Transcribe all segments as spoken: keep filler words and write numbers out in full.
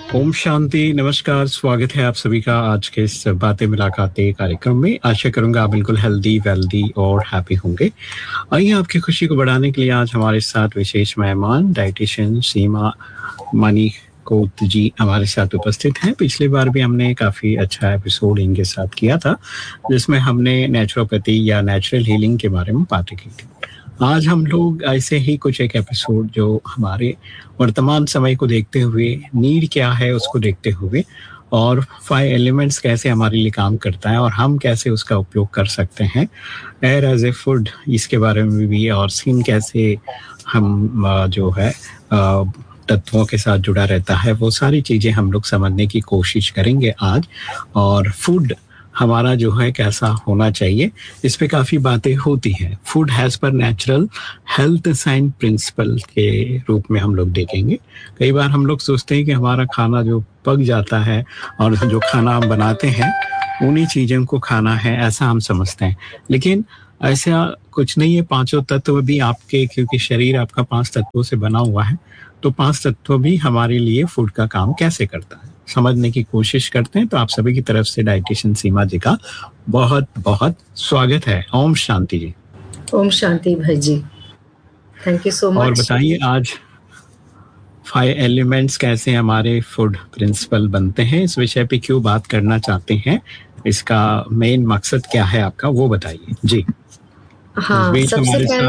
ओम शांति, नमस्कार, स्वागत है आप सभी का आज के इस बातें मुलाकातें कार्यक्रम में। आशा करूंगा आप बिल्कुल हेल्दी, वेल्दी और हैप्पी होंगे। आइए आपकी खुशी को बढ़ाने के लिए आज हमारे साथ विशेष मेहमान डाइटिशियन सीमा मणिकोत जी हमारे साथ उपस्थित हैं। पिछली बार भी हमने काफ़ी अच्छा एपिसोड इनके साथ किया था जिसमें हमने नेचुरोपैथी या नेचुरल हीलिंग के बारे में बातें की थी। आज हम लोग ऐसे ही कुछ एक एपिसोड जो हमारे वर्तमान समय को देखते हुए, नीड क्या है उसको देखते हुए, और फाइव एलिमेंट्स कैसे हमारे लिए काम करता है और हम कैसे उसका उपयोग कर सकते हैं एयर एज ए फूड, इसके बारे में भी, और स्किन कैसे हम जो है तत्वों के साथ जुड़ा रहता है, वो सारी चीज़ें हम लोग समझने की कोशिश करेंगे आज। और फूड हमारा जो है कैसा होना चाहिए, इस पे काफ़ी बातें होती हैं। फूड हैज़ पर नेचुरल हेल्थ साइंस प्रिंसिपल के रूप में हम लोग देखेंगे। कई बार हम लोग सोचते हैं कि हमारा खाना जो पक जाता है और जो खाना हम बनाते हैं उन्हीं चीज़ों को खाना है, ऐसा हम समझते हैं, लेकिन ऐसा कुछ नहीं है। पांचों तत्व भी आपके, क्योंकि शरीर आपका पांच तत्वों से बना हुआ है, तो पांच तत्व भी हमारे लिए फूड का काम कैसे करता है समझने की कोशिश करते हैं। तो आप सभी की तरफ से डाइटिशियन सीमा जी का बहुत बहुत स्वागत है। ओम शांति जी। ओम शांति भाई जी, थैंक यू सो मच। और बताइए आज फाइव एलिमेंट्स कैसे हमारे फूड प्रिंसिपल बनते हैं, इस विषय पे क्यों बात करना चाहते हैं, इसका मेन मकसद क्या है आपका, वो बताइए जी। हाँ, सबसे पहला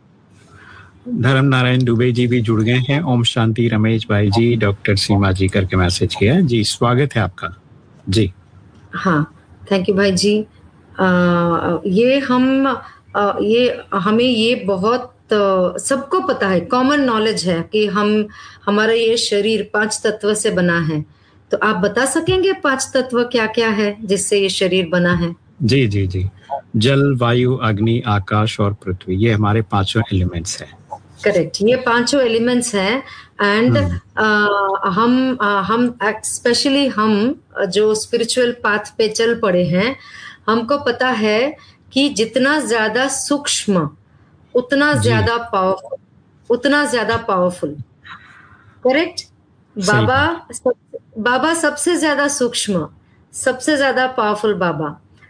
धर्म नारायण दुबे जी भी जुड़ गए हैं। ओम शांति। रमेश भाई जी, डॉक्टर सीमा जी करके मैसेज किया है जी। स्वागत है आपका जी। हाँ, थैंक यू भाई जी। आ, ये हम आ, ये हमें ये बहुत सबको पता है, कॉमन नॉलेज है कि हम हमारा ये शरीर पांच तत्व से बना है। तो आप बता सकेंगे पांच तत्व क्या क्या है जिससे ये शरीर बना है? जी जी जी। जल, वायु, अग्नि, आकाश और पृथ्वी, ये हमारे पांचों एलिमेंट्स हैं। करेक्ट, ये पांचों एलिमेंट्स हैं। एंड हम आ, हम स्पेशली हम जो स्पिरिचुअल पाथ पे चल पड़े हैं, हमको पता है कि जितना ज्यादा सूक्ष्म उतना ज्यादा पावरफुल, उतना ज्यादा पावरफुल। करेक्ट। बाबा सब, बाबा सबसे ज्यादा सूक्ष्म, सबसे ज्यादा पावरफुल बाबा।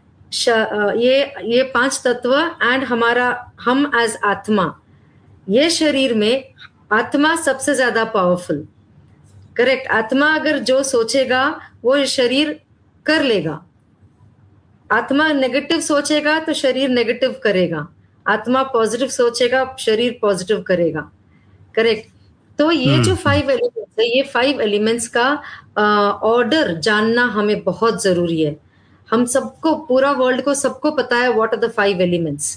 ये ये पांच तत्व एंड हमारा हम एज आत्मा, ये शरीर में आत्मा सबसे ज्यादा पावरफुल। करेक्ट। आत्मा अगर जो सोचेगा वो शरीर कर लेगा। आत्मा नेगेटिव सोचेगा तो शरीर नेगेटिव करेगा, आत्मा पॉजिटिव सोचेगा शरीर पॉजिटिव करेगा। करेक्ट। तो ये जो फाइव एलिमेंट्स है, ये फाइव एलिमेंट्स का ऑर्डर जानना हमें बहुत जरूरी है। हम सबको, पूरा वर्ल्ड को सबको पता है what are the five elements.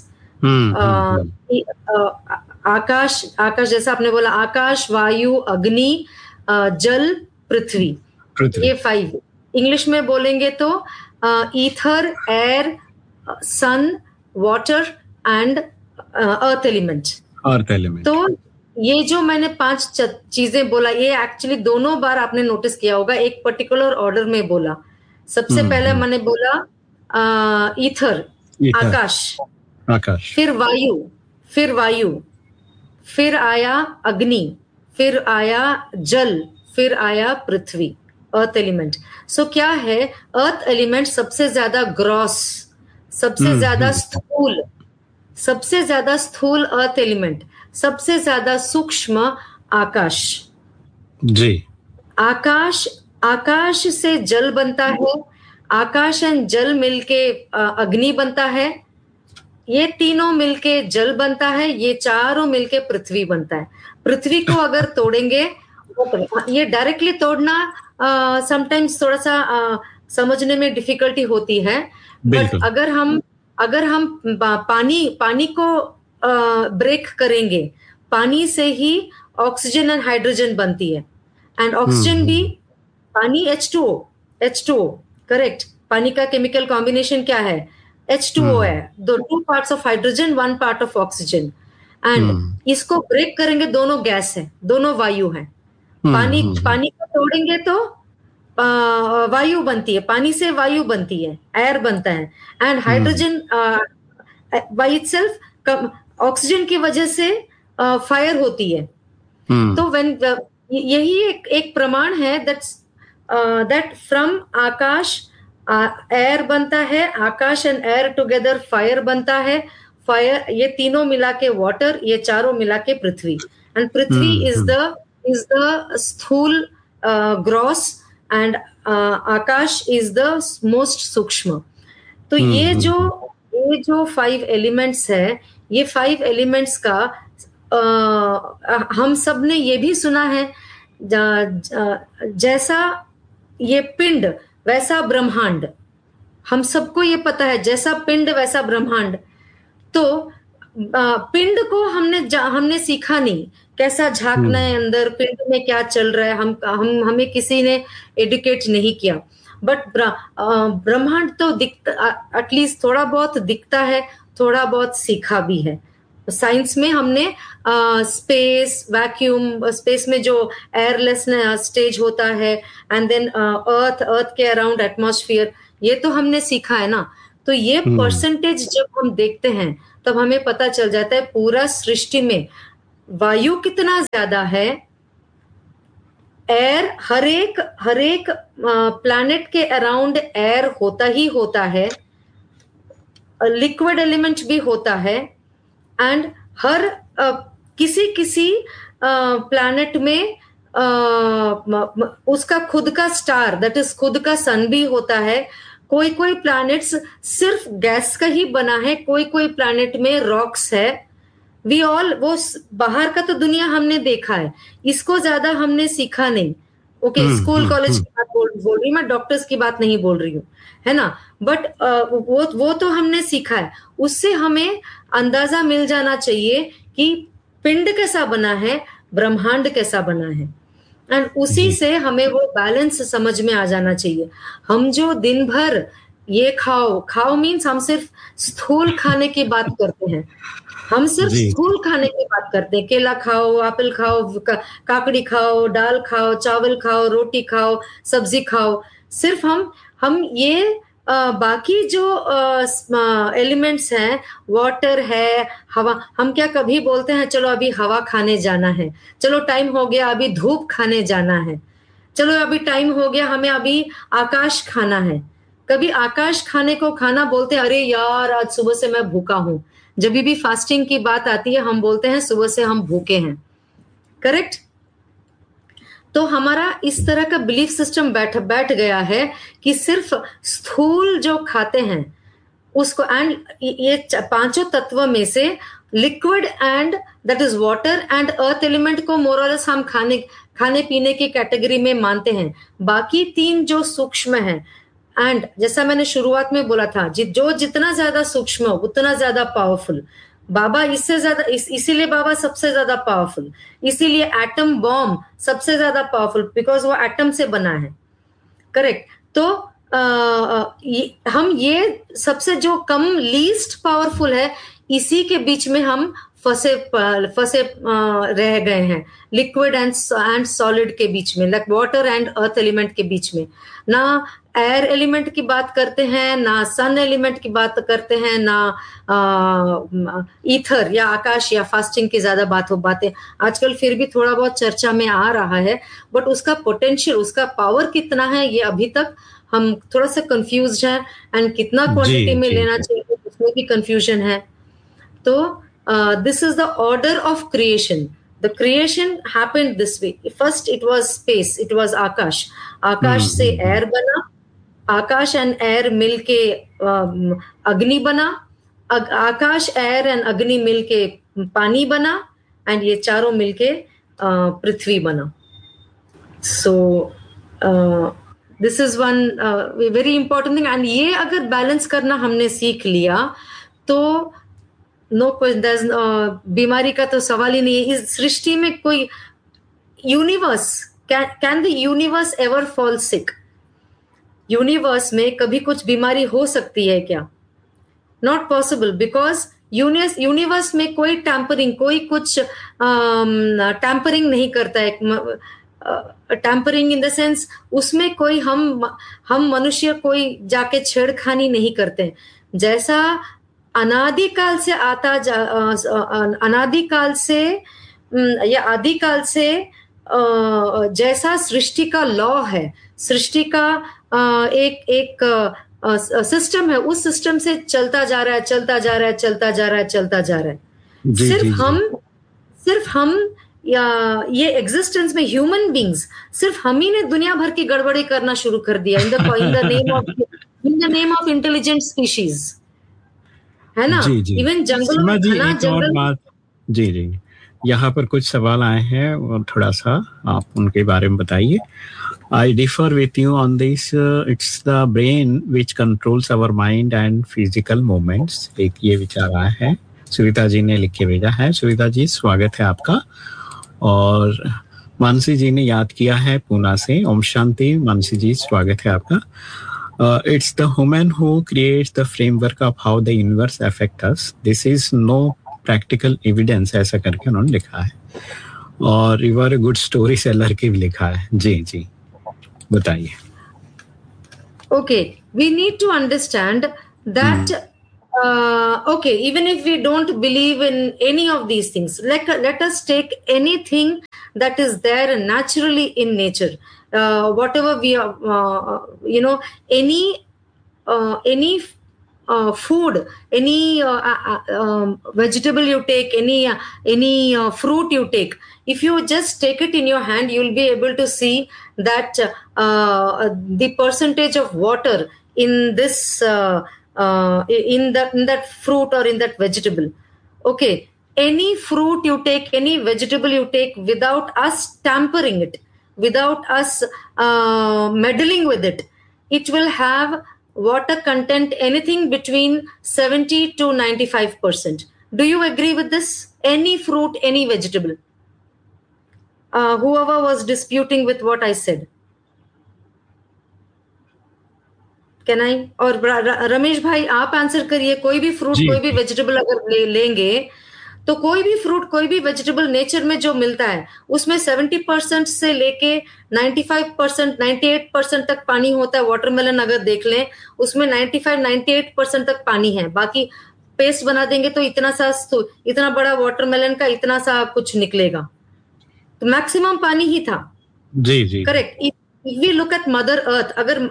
आकाश, आकाश जैसा आपने बोला, आकाश, वायु, अग्नि, जल, पृथ्वी, ये फाइव। इंग्लिश में बोलेंगे तो ether, air, sun, water and earth element. Earth element. तो ये जो मैंने पांच चीजें बोला, ये एक्चुअली दोनों बार आपने नोटिस किया होगा, एक पर्टिकुलर ऑर्डर में बोला। सबसे पहले मैंने बोला ईथर, आकाश, आकाश, फिर वायु, फिर वायु, फिर आया अग्नि, फिर आया जल, फिर आया पृथ्वी, अर्थ एलिमेंट। सो क्या है, अर्थ एलिमेंट सबसे ज्यादा ग्रॉस, सबसे ज्यादा स्थूल, सबसे ज्यादा स्थूल अर्थ एलिमेंट, सबसे ज्यादा सूक्ष्म आकाश जी। आकाश, आकाश से जल बनता है, आकाश एंड जल मिलके अग्नि बनता है, ये तीनों मिलके जल बनता है, ये चारों मिलके पृथ्वी बनता है। पृथ्वी को अगर तोड़ेंगे, ये डायरेक्टली तोड़ना समटाइम्स थोड़ा सा आ, समझने में डिफिकल्टी होती है, बट अगर हम अगर हम पानी पानी को ब्रेक करेंगे, पानी से ही ऑक्सीजन एंड हाइड्रोजन बनती है, एंड ऑक्सीजन भी पानी H two O, H two O. Correct. पानी का केमिकल कॉम्बिनेशन क्या है? एच टू ओ है, दो two parts of hydrogen, one part of oxygen. And इसको ब्रेक करेंगे, दोनों गैस है, दोनों वायु है। पानी पानी को तोड़ेंगे तो वायु बनती है, पानी से वायु बनती है, एयर बनता है। And hydrogen by itself, oxygen की वजह से फायर होती है। तो व्हेन यही एक एक प्रमाण है that that from Akash air uh, बनता है, आकाश एंड एयर टुगेदर फायर बनता है, फायर ये तीनों मिला के वाटर, ये चारों मिला के पृथ्वी, and Prithvi is the is the स्थूल gross and Akash is the most सूक्ष्म। तो ये जो ये जो फाइव एलिमेंट्स है, ये फाइव एलिमेंट्स का uh, हम सब ने ये भी सुना है, जैसा ये पिंड वैसा ब्रह्मांड, हम सबको ये पता है, जैसा पिंड वैसा ब्रह्मांड। तो पिंड को हमने हमने सीखा नहीं, कैसा झांकना है अंदर, पिंड में क्या चल रहा है, हम हम हमें किसी ने एडुकेट नहीं किया। बट ब्रह्मांड तो दिखता, एटलीस्ट थोड़ा बहुत दिखता है, थोड़ा बहुत सीखा भी है। साइंस में हमने स्पेस वैक्यूम, स्पेस में जो एयरलेस स्टेज होता है, एंड देन अर्थ अर्थ के अराउंड एटमॉस्फेयर, ये तो हमने सीखा है ना। तो ये परसेंटेज जब हम देखते हैं तब हमें पता चल जाता है पूरा सृष्टि में वायु कितना ज्यादा है, एयर हर एक हर एक प्लैनेट के अराउंड एयर होता ही होता है, लिक्विड एलिमेंट भी होता है, एंड हर uh, किसी किसी प्लैनेट uh, में uh, उसका खुद का स्टार, दैट इज खुद का सन भी होता है। कोई कोई प्लैनेट्स सिर्फ गैस का ही बना है, कोई कोई प्लैनेट में रॉक्स है। वी ऑल, वो बाहर का तो दुनिया हमने देखा है, इसको ज्यादा हमने सीखा नहीं। ओके okay, स्कूल कॉलेज की बात बोल, बोल रही, मैं डॉक्टर्स की बात नहीं बोल रही हूँ, है ना। बट uh, वो वो तो हमने सीखा है, उससे हमें अंदाजा मिल जाना चाहिए कि पिंड कैसा बना है, ब्रह्मांड कैसा बना है, एंड उसी से हमें वो बैलेंस समझ में आ जाना चाहिए। हम जो दिन भर ये खाओ खाओ मीन्स हम सिर्फ स्थूल खाने की बात करते हैं, हम सिर्फ स्थूल खाने की बात करते हैं, केला खाओ, एप्पल खाओ, का, काकड़ी खाओ, दाल खाओ, चावल खाओ, रोटी खाओ, सब्जी खाओ, सिर्फ हम हम ये आ, बाकी जो एलिमेंट्स हैं, वाटर है, हवा, हम क्या कभी बोलते हैं चलो अभी हवा खाने जाना है, चलो टाइम हो गया अभी धूप खाने जाना है, चलो अभी टाइम हो गया हमें अभी आकाश खाना है। कभी आकाश खाने को खाना बोलते हैं, अरे यार आज सुबह से मैं भूखा हूं। जब भी फास्टिंग की बात आती है हम बोलते हैं सुबह से हम भूखे हैं, करेक्ट। तो हमारा इस तरह का बिलीफ सिस्टम बैठ बैठ गया है कि सिर्फ स्थूल जो खाते हैं उसको, एंड ये पांचों तत्व में से liquid and that is water and earth element को मोर और लेस हम खाने खाने पीने की कैटेगरी में मानते हैं। बाकी तीन जो सूक्ष्म है, एंड जैसा मैंने शुरुआत में बोला था, जि, जो जितना ज्यादा सूक्ष्म उतना ज्यादा पावरफुल। बाबा इससे ज्यादा इस, इसीलिए बाबा सबसे ज्यादा पावरफुल, इसीलिए एटम बॉम्ब सबसे ज्यादा पावरफुल, बिकॉज वो एटम से बना है, करेक्ट। तो आ, ये, हम ये सबसे जो कम लीस्ट पावरफुल है, इसी के बीच में हम फंसे फंसे रह गए हैं, लिक्विड एंड एंड सॉलिड के बीच में, like water and earth element के बीच में। ना एयर एलिमेंट की बात करते हैं, ना सन एलिमेंट की बात करते हैं, ना आ, ईथर या आकाश या फास्टिंग की ज्यादा बात हो बातें आजकल फिर भी थोड़ा बहुत चर्चा में आ रहा है, बट उसका पोटेंशियल, उसका पावर कितना है ये अभी तक हम थोड़ा सा कंफ्यूज है, एंड कितना क्वांटिटी में लेना चाहिए उसमें भी कंफ्यूजन है। तो this is the order of creation. The creation happened this way. First it was space, it was आकाश, आकाश से एयर बना, आकाश एंड एयर मिलके अग्नि बना, आकाश एयर एंड अग्नि मिलके पानी बना, एंड ये चारों मिलके पृथ्वी बना। So this is one very important thing, and ये अगर बैलेंस करना हमने सीख लिया तो नो no, बीमारी का तो सवाल ही नहीं है। इस सृष्टि में कोई universe, can the universe ever fall sick? Universe में कभी कुछ बीमारी हो सकती है क्या? Not possible, because universe universe में कोई टैम्परिंग, कोई कुछ टैम्परिंग नहीं करता है। टैम्परिंग इन द सेंस उसमें कोई हम हम मनुष्य कोई जाके छेड़खानी नहीं करते। जैसा अनादिकाल से आता जा, अनादिकाल से या आदिकाल से जैसा सृष्टि का लॉ है, सृष्टि का एक एक सिस्टम है, उस सिस्टम से चलता जा रहा है, चलता जा रहा है, चलता जा रहा है, चलता जा रहा है। जी, सिर्फ जी, हम सिर्फ हम या ये एग्जिस्टेंस में ह्यूमन बींग्स सिर्फ हम ही ने दुनिया भर की गड़बड़ी करना शुरू कर दिया in the in the name of in the name of intelligent species, है ना? जी, जी। इवन जंगलों में जी, घना एक और जंगल। बात। जी, जी। यहाँ पर कुछ सवाल आए हैं और थोड़ा सा आप उनके बारे में बताइए। I differ with you on this. Uh, it's the brain which controls our mind and physical movements. एक ये विचार आया है, सुविता जी ने लिख के भेजा है। सुविता जी, स्वागत है आपका। और मानसी जी ने याद किया है पूना से। ओम शांति। मानसी जी, स्वागत है आपका। Uh, it's the human who creates the framework of how the universe affects us. This is no practical evidence, ऐसा करके उन्होंने लिखा है। और you R a good story seller की भी लिखा है। जी जी, बताइए। Okay, we need to understand that hmm. uh, okay, even if we don't believe in any of these things, let, let us take anything that is there naturally in nature. Uh, whatever we are, uh, you know, any uh, any uh, food, any uh, uh, um, vegetable you take, any uh, any uh, fruit you take, if you just take it in your hand, you will be able to see that uh, the percentage of water in this uh, uh, in that in that fruit or in that vegetable. Okay, any fruit you take, any vegetable you take, without us tampering it, without us uh, meddling with it, it will have water content anything between seventy to ninety-five percent. Do you agree with this? Any fruit, any vegetable. Uh, whoever was disputing with what I said. Can I? और रमेश भाई आप answer करिए। कोई भी fruit, कोई भी vegetable अगर ले, लेंगे तो कोई भी फ्रूट, कोई भी वेजिटेबल नेचर में जो मिलता है उसमें सेवेंटी परसेंट से लेके ninety five percent, ninety eight percent तक पानी होता है। वाटरमेलन अगर देख लें उसमें ninety five, ninety eight percent तक पानी है। बाकी पेस्ट बना देंगे तो इतना सा इतना बड़ा वाटरमेलन का इतना सा कुछ निकलेगा, तो मैक्सिमम पानी ही था। जी जी, correct. If we look at mother earth, अगर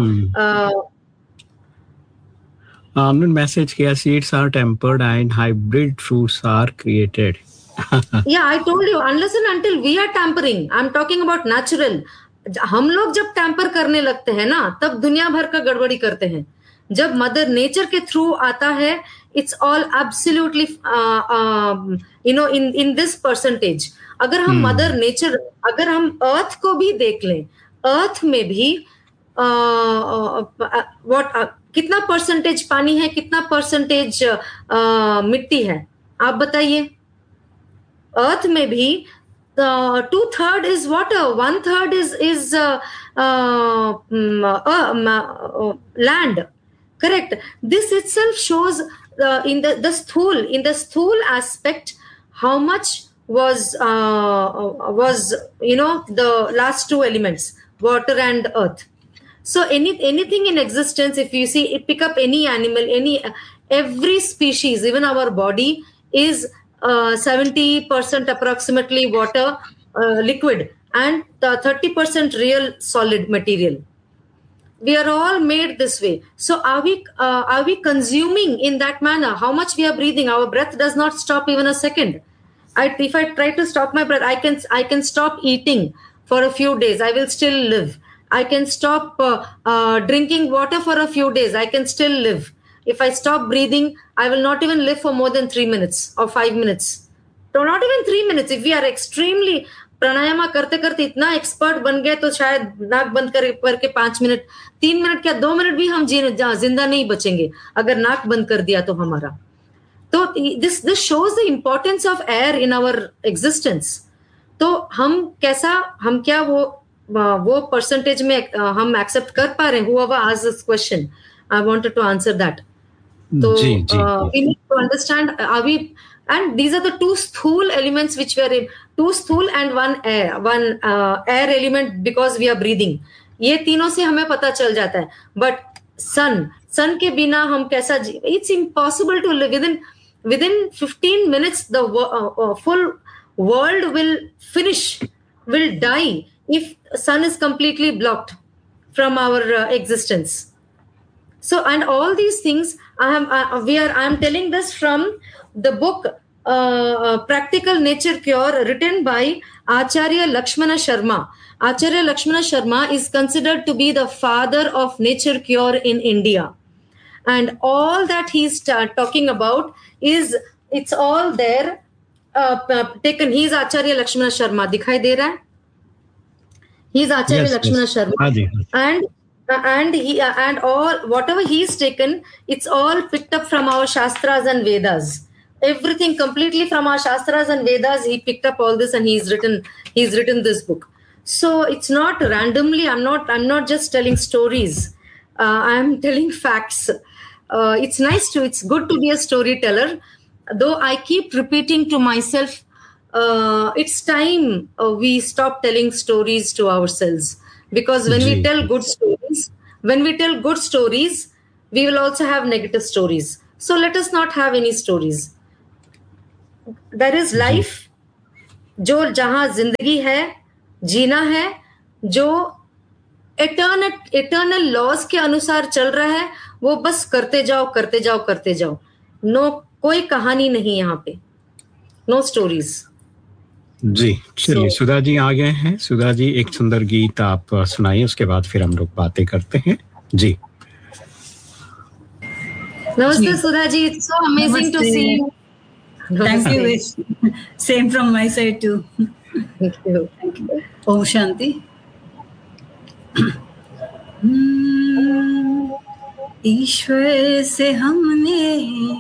हमने मैसेज किया, seeds are tempered and hybrid fruits are created. Yeah, I told you, unless and until we are tampering, I'm talking about natural. हम लोग जब tamper करने लगते हैं ना, तब दुनिया भर का गड़बड़ी करते हैं। जब मदर नेचर के थ्रू आता है, it's all absolutely, uh, uh, you know, in in this percentage. अगर हम मदर नेचर, अगर हम अर्थ को भी देख लें, अर्थ में भी व्हाट uh, uh, कितना परसेंटेज पानी है, कितना परसेंटेज uh, मिट्टी है, आप बताइए। अर्थ में भी to third is water, one third is is land. Correct. This itself shows in the the स्थूल इन द स्थूल aspect how much was uh, was you know the last two elements, water and earth. So any anything in existence, if you see it, pick up any animal, any every species, even our body is uh, seventy percent approximately water, uh, liquid, and thirty percent real solid material. We are all made this way. So are we uh, are we consuming in that manner? How much we are breathing? Our breath does not stop even a second. I, if I try to stop my breath, I can I can stop eating for a few days. I will still live. I can stop uh, uh, drinking water for a few days. I can still live. If I stop breathing, I will not even live for more than three minutes or five minutes. So not even three minutes. If we are extremely प्राणायाम करते करते इतना expert बन गए तो शायद नाक बंद कर करके पांच मिनट, तीन मिनट क्या दो मिनट भी हम जिंदा नहीं बचेंगे अगर नाक बंद कर दिया तो हमारा। तो this this shows the importance of air in our existence. तो हम कैसा, हम क्या वो वो परसेंटेज में हम एक्सेप्ट कर पा रहे हैं? Whoever asked this question, I wanted to answer that. So uh, we need to understand, are we, and these are the two stool elements which we are in, two stool and one air, one uh, air element because we are breathing. ये तीनों से हमें पता चल जाता है। But सन सन के बिना हम कैसा, it's impossible to live. With in within fifteen minutes the uh, uh, full world will finish will die if sun is completely blocked from our uh, existence. So, and all these things, I am uh, we are I am telling this from the book uh, uh, Practical Nature Cure, written by Acharya Lakshmana Sharma. Acharya Lakshmana Sharma is considered to be the father of nature cure in India, and all that he's t- talking about is, it's all there. Uh, uh, taken. He's Acharya Lakshmana Sharma. दिखाई दे रहा है? He's Acharya Yes, Lakshmana yes. Sharma, हाँ जी, हाँ जी. and uh, and he uh, and all whatever he's taken, it's all picked up from our Shastras and Vedas. Everything completely from our Shastras and Vedas. He picked up all this, and he's written he's written this book. So it's not randomly. I'm not I'm not just telling stories. Uh, I'm telling facts. Uh, it's nice to it's good to be a storyteller. Though I keep repeating to myself, uh, it's time uh, we stop telling stories to ourselves, because when we ji, tell good stories, when we tell good stories, we will also have negative stories. So let us not have any stories. There is ji, life, जो जहां जिंदगी है, जीना है, जो eternal eternal laws के अनुसार चल रहा है, वो बस करते जाओ करते जाओ करते जाओ. नो, कोई कहानी नहीं यहाँ पे, नो स्टोरीज. जी. चलिए, So, सुधा जी आ गए हैं. सुधा जी, एक सुंदर गीत आप अ, सुनाइए, उसके बाद फिर हम लोग बातें करते हैं. जी. Namaste, ji, Sudha ji. It's so amazing to see नमस्ते. you. Thank you. Namaste. Wish. Same from my side too. Thank you. Thank you. Om Shanti. हम्म, ईश्वर से हमने